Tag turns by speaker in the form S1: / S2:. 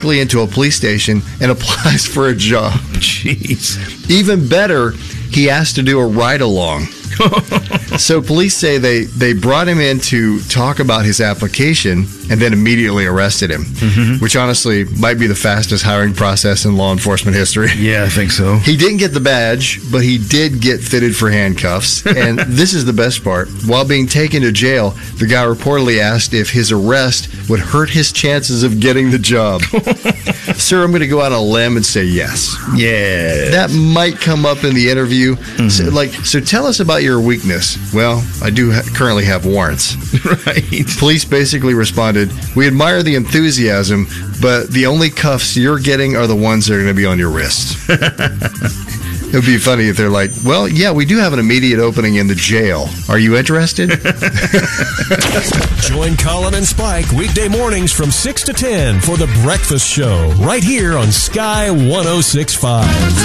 S1: into a police station and applies for a job.
S2: Jeez.
S1: Even better, he asked to do a ride-along. So police say they brought him in to talk about his application and then immediately arrested him, which honestly might be the fastest hiring process in law enforcement history.
S2: Yeah, I think so.
S1: He didn't get the badge, but he did get fitted for handcuffs. And this is the best part. While being taken to jail, the guy reportedly asked if his arrest would hurt his chances of getting the job. Sir, I'm going to go out on a limb and say yes.
S2: Yeah.
S1: That might come up in the interview. So tell us about your weakness. Well, I do currently have warrants.
S2: Right.
S1: Police basically responded, we admire the enthusiasm, but the only cuffs you're getting are the ones that are going to be on your wrist. It would be funny if they're like, well, yeah, we do have an immediate opening in the jail. Are you interested?
S3: Join Colin and Spike weekday mornings from 6 to 10 for The Breakfast Show right here on Sky 106.5.